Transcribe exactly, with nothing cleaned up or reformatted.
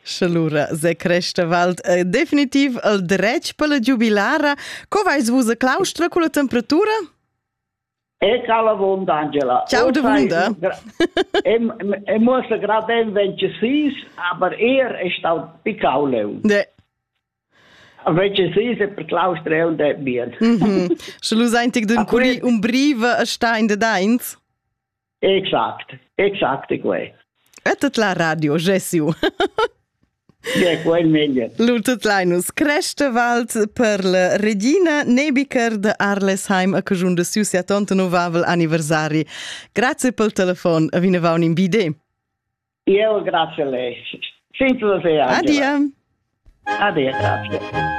Schalura, se cresta vald eh, definitiv il dretg per la giubilara. Co vais vus a claustra con la temperatura? E cala vunda, Angela. Ciao de vunda. E muss gerade ein ventisis, aber er ist auch picauleu. De. ventisis e per claustra è un de bien. Mhm. Schalus eintig d'un curi un briva a sta in de dains? Exact, exact quei. Etat la radio, Gessiu. Ja, quel meglio. Lutat Linus, cresta vald per la regina Nebiker de Arlesheim a cajun de siu settantanovesimo anniversari. Grazie pel telefon, a vina vaun in bide. Io grazie a lei. Senza da sé, Angela. Adia. Adia, grazie.